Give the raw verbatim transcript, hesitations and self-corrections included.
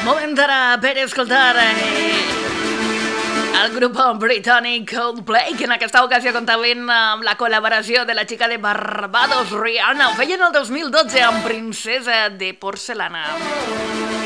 Moment ara per escoltar eh, el grup britànic Coldplay, que en aquesta ocasió comptaven amb la col·laboració de la xica de Barbados, Rihanna. Ho feien el dos mil dotze amb Princesa de Porcelana.